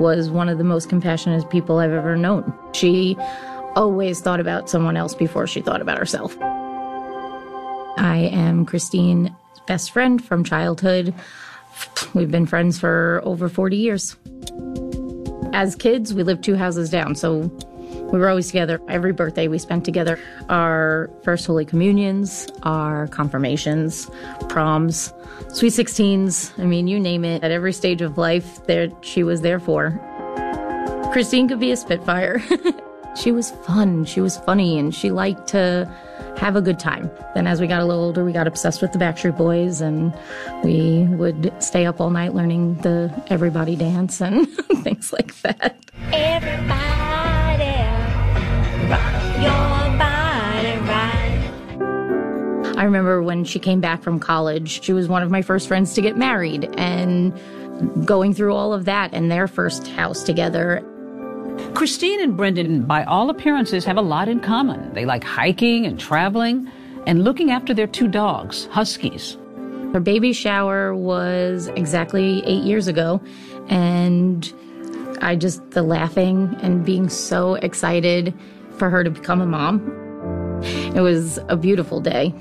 was one of the most compassionate people I've ever known. She always thought about someone else before she thought about herself. I am Christine's best friend from childhood. We've been friends for over 40 years. As kids, we lived 2 houses down, so we were always together. Every birthday we spent together. Our first Holy Communions, our confirmations, proms, Sweet 16s, I mean, you name it. At every stage of life, she was there for. Christine could be a spitfire. She was fun, she was funny, and she liked to have a good time. Then as we got a little older, we got obsessed with the Backstreet Boys, and we would stay up all night learning the Everybody Dance and things like that. Everybody, rock your body right. I remember when she came back from college, she was one of my first friends to get married, and going through all of that and their first house together. Christine and Brendan, by all appearances, have a lot in common. They like hiking and traveling and looking after their 2 dogs, Huskies. Her baby shower was exactly 8 years ago, and the laughing and being so excited for her to become a mom. It was a beautiful day.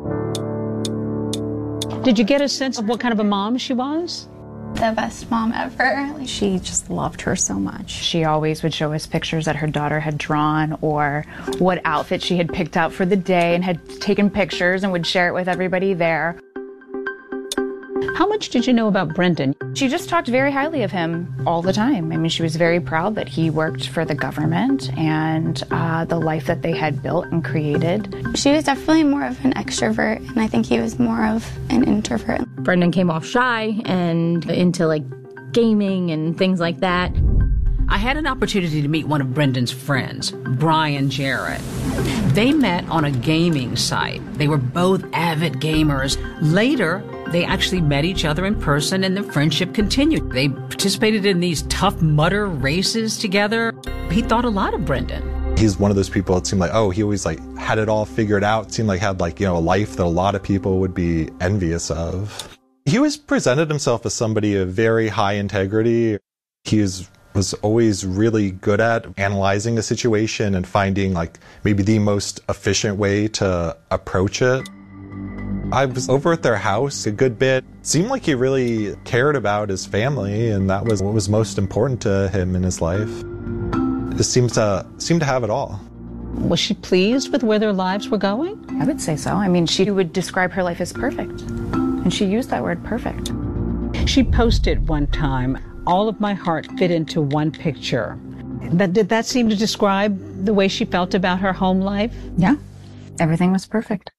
Did you get a sense of what kind of a mom she was? The best mom ever. She just loved her so much. She always would show us pictures that her daughter had drawn or what outfit she had picked out for the day and had taken pictures and would share it with everybody there. How much did you know about Brendan? She just talked very highly of him all the time. I mean, she was very proud that he worked for the government and the life that they had built and created. She was definitely more of an extrovert, and I think he was more of an introvert. Brendan came off shy and into gaming and things like that. I had an opportunity to meet one of Brendan's friends, Brian Jarrett. They met on a gaming site. They were both avid gamers. Later, they actually met each other in person and the friendship continued. They participated in these Tough Mudder races together. He thought a lot of Brendan. He's one of those people, it seemed like, he always had it all figured out. It seemed like had a life that a lot of people would be envious of. He always presented himself as somebody of very high integrity. He was always really good at analyzing a situation and finding maybe the most efficient way to approach it. I was over at their house a good bit. It seemed like he really cared about his family, and that was what was most important to him in his life. Just seemed to have it all. Was she pleased with where their lives were going? I would say so. I mean, she would describe her life as perfect, and she used that word, perfect. She posted one time, "All of my heart fit into one picture." Did that seem to describe the way she felt about her home life? Yeah, everything was perfect.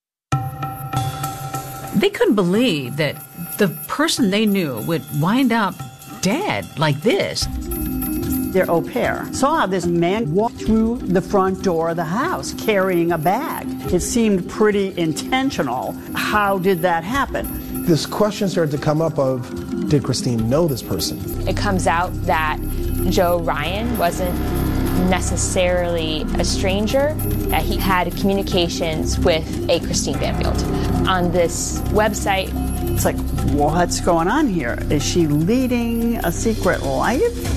They couldn't believe that the person they knew would wind up dead like this. Their au pair saw this man walk through the front door of the house carrying a bag. It seemed pretty intentional. How did that happen? This question started to come up of, did Christine know this person? It comes out that Joe Ryan wasn't necessarily a stranger, that he had communications with a Christine Banfield. On this website, it's like, what's going on here? Is she leading a secret life?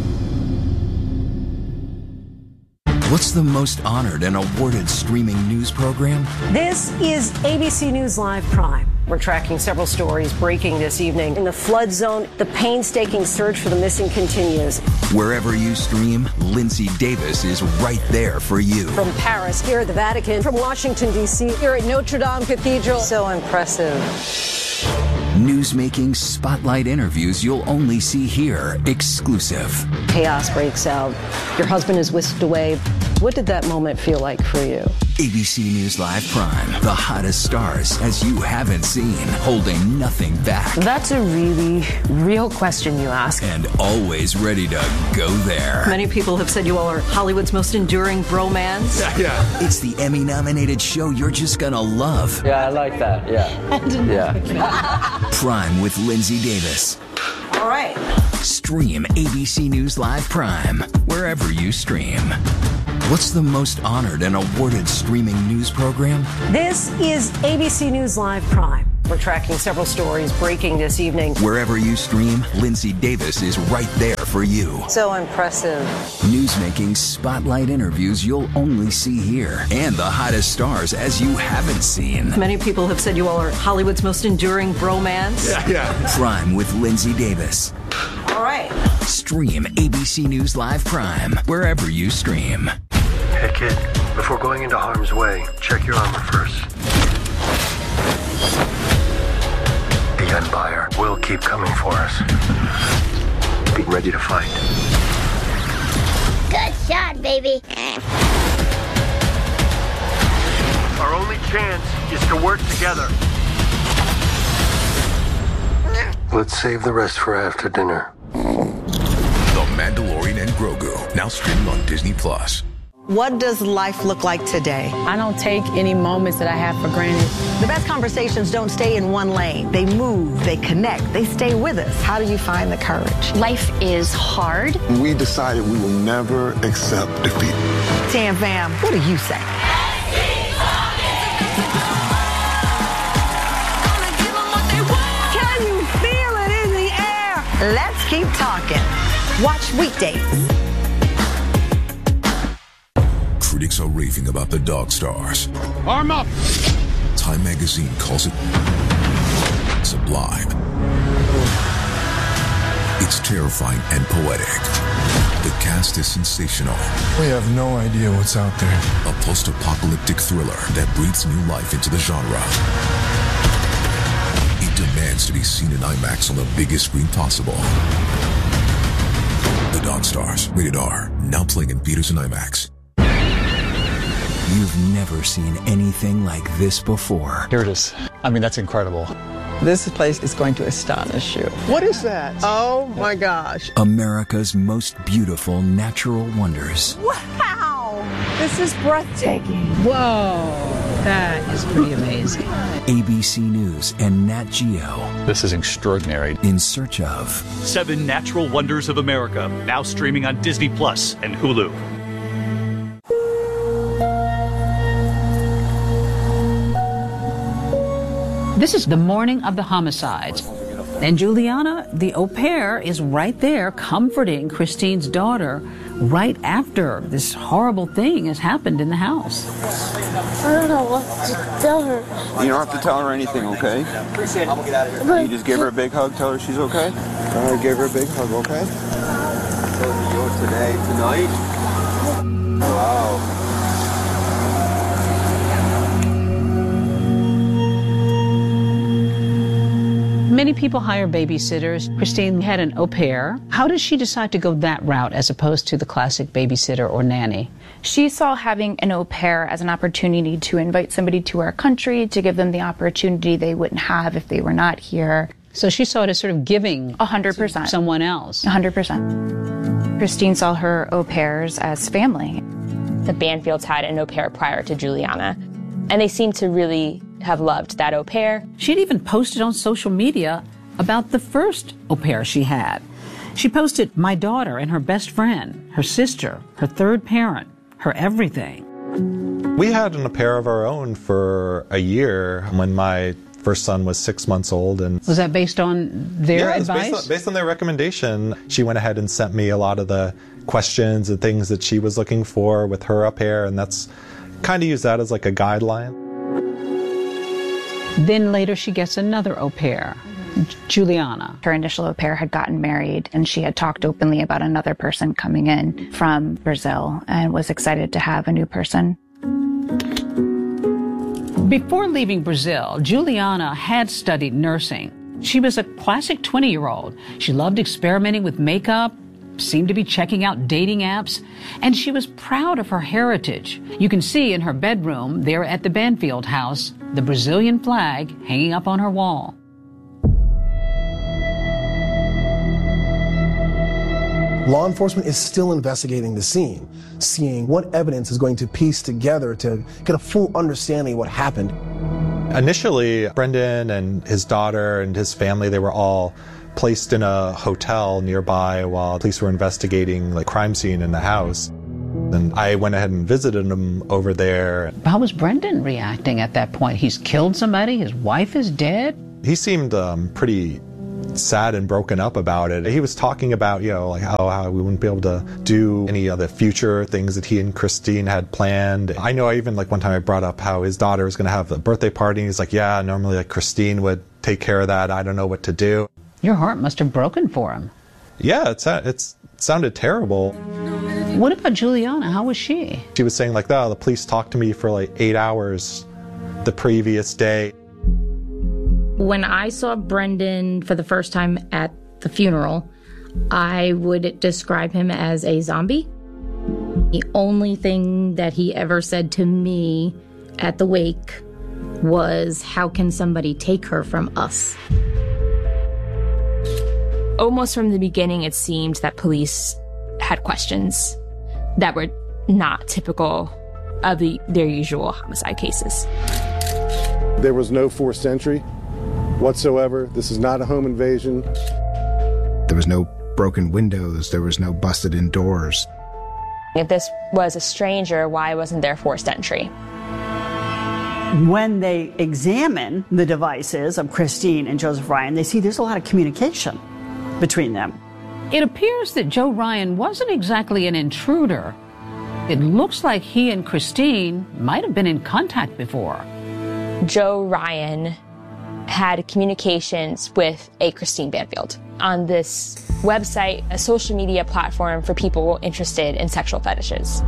What's the most honored and awarded streaming news program? This is ABC News Live Prime. We're tracking several stories breaking this evening. In the flood zone, the painstaking search for the missing continues. Wherever you stream, Lindsay Davis is right there for you. From Paris, here at the Vatican, from Washington, D.C., here at Notre Dame Cathedral. So impressive. Newsmaking spotlight interviews you'll only see here, exclusive. Chaos breaks out. Your husband is whisked away. What did that moment feel like for you? ABC News Live Prime, the hottest stars as you haven't seen, holding nothing back. That's a really real question you ask. And always ready to go there. Many people have said you all are Hollywood's most enduring bromance. Yeah. It's the Emmy-nominated show you're just gonna love. Yeah, I like that, yeah. I didn't like that. Prime with Lindsay Davis. All right. Stream ABC News Live Prime, wherever you stream. What's the most honored and awarded streaming news program? This is ABC News Live Prime. We're tracking several stories breaking this evening. Wherever you stream, Lindsay Davis is right there for you. So impressive. Newsmaking spotlight interviews you'll only see here, and the hottest stars as you haven't seen. Many people have said you all are Hollywood's most enduring bromance. Yeah. Prime with Lindsay Davis. All right. Stream ABC News Live Prime wherever you stream. Hey kid, before going into harm's way, check your armor first. The Empire will keep coming for us. Be ready to fight. Good shot, baby. Our only chance is to work together. Let's save the rest for after dinner. The Mandalorian and Grogu, now streaming on Disney+. What does life look like today? I don't take any moments that I have for granted. The best conversations don't stay in one lane. They move, they connect, they stay with us. How do you find the courage? Life is hard. We decided we will never accept defeat. Tam Fam, what do you say? Can you feel it in the air? Let's keep talking. Watch weekdays. Critics are raving about the Dog Stars. Arm up! Time magazine calls it sublime. It's terrifying and poetic. The cast is sensational. We have no idea what's out there. A post-apocalyptic thriller that breathes new life into the genre. It demands to be seen in IMAX on the biggest screen possible. The Dog Stars, rated R, now playing in theaters and IMAX. You've never seen anything like this before. Here it is. I mean, that's incredible. This place is going to astonish you. What is that? Oh my gosh. America's most beautiful natural wonders. Wow! This is breathtaking. Whoa, that is pretty amazing. ABC News and Nat Geo. This is extraordinary. In search of 7 Natural Wonders of America, now streaming on Disney Plus and Hulu. This is the morning of the homicides. And Juliana, the au pair, is right there comforting Christine's daughter right after this horrible thing has happened in the house. I don't know what to tell her. You don't have to tell her anything, okay? You just give her a big hug, tell her she's okay? All right, give her a big hug, okay? Today, tonight? Wow. Many people hire babysitters. Christine had an au pair. How did she decide to go that route as opposed to the classic babysitter or nanny? She saw having an au pair as an opportunity to invite somebody to our country, to give them the opportunity they wouldn't have if they were not here. So she saw it as sort of giving 100% to someone else. 100%. Christine saw her au pairs as family. The Banfields had an au pair prior to Juliana, and they seemed to really have loved that au pair. She'd even posted on social media about the first au pair she had. She posted, my daughter and her best friend, her sister, her third parent, her everything. We had an au pair of our own for a year when my first son was 6 months old. And was that based on their advice? Based on their recommendation. She went ahead and sent me a lot of the questions and things that she was looking for with her au pair, and that's kind of used that as like a guideline. Then later she gets another au pair, Juliana. Her initial au pair had gotten married, and she had talked openly about another person coming in from Brazil and was excited to have a new person. Before leaving Brazil, Juliana had studied nursing. She was a classic 20-year-old. She loved experimenting with makeup, seemed to be checking out dating apps, and she was proud of her heritage. You can see in her bedroom there at the Banfield house the Brazilian flag hanging up on her wall. Law enforcement is still investigating the scene, seeing what evidence is going to piece together to get a full understanding of what happened. Initially, Brendan and his daughter and his family, they were all placed in a hotel nearby while police were investigating the crime scene in the house. And I went ahead and visited him over there. How was Brendan reacting at that point? He's killed somebody, his wife is dead. He seemed pretty sad and broken up about it. He was talking about, like how we wouldn't be able to do any of the future things that he and Christine had planned. I know even one time I brought up how his daughter was going to have a birthday party. And he's like, yeah, normally Christine would take care of that. I don't know what to do. Your heart must have broken for him. Yeah, it sounded terrible. What about Juliana? How was she? She was saying the police talked to me for 8 hours the previous day. When I saw Brendan for the first time at the funeral, I would describe him as a zombie. The only thing that he ever said to me at the wake was, "How can somebody take her from us?" Almost from the beginning, it seemed that police had questions that were not typical of their usual homicide cases. There was no forced entry whatsoever. This is not a home invasion. There was no broken windows. There was no busted in doors. If this was a stranger, why wasn't there forced entry? When they examine the devices of Christine and Joseph Ryan, they see there's a lot of communication between them. It appears that Joe Ryan wasn't exactly an intruder. It looks like he and Christine might have been in contact before. Joe Ryan had communications with a Christine Banfield on this website, a social media platform for people interested in sexual fetishes.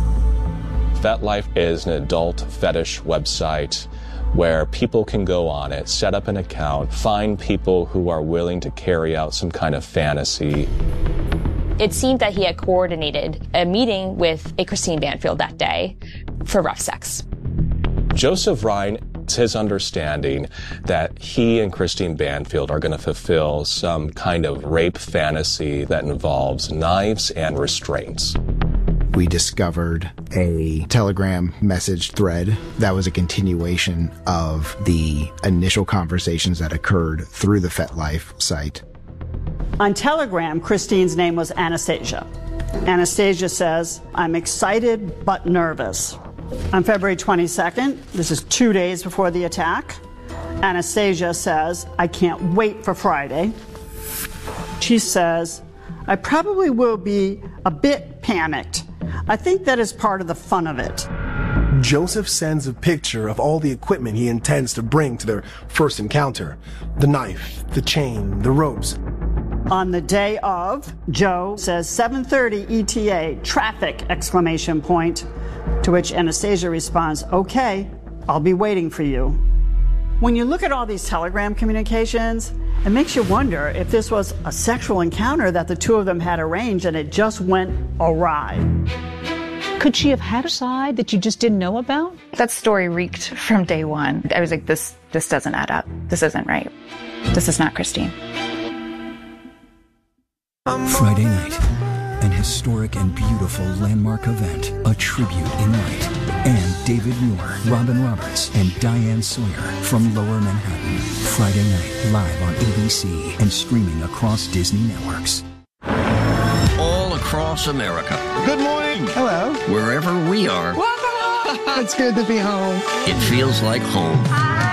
FetLife is an adult fetish website where people can go on it, set up an account, find people who are willing to carry out some kind of fantasy. It seemed that he had coordinated a meeting with a Christine Banfield that day for rough sex. Joseph Ryan, it's his understanding that he and Christine Banfield are going to fulfill some kind of rape fantasy that involves knives and restraints. We discovered a Telegram message thread that was a continuation of the initial conversations that occurred through the FetLife site. On Telegram, Christine's name was Anastasia. Anastasia says, "I'm excited but nervous." On February 22nd, this is 2 days before the attack, Anastasia says, "I can't wait for Friday." She says, "I probably will be a bit panicked. I think that is part of the fun of it." Joseph sends a picture of all the equipment he intends to bring to their first encounter. The knife, the chain, the ropes. On the day of, Joe says 7:30 ETA, traffic, exclamation point, to which Anastasia responds, "Okay, I'll be waiting for you." When you look at all these Telegram communications, it makes you wonder if this was a sexual encounter that the two of them had arranged and it just went awry. Could she have had a side that you just didn't know about? That story reeked from day one. I was like, this doesn't add up. This isn't right. This is not Christine. Friday night, an historic and beautiful landmark event, a tribute in light. And David Muir, Robin Roberts, and Diane Sawyer from Lower Manhattan. Friday night, live on ABC and streaming across Disney networks. All across America. Good morning. Hello. Wherever we are. It's good to be home. It feels like home.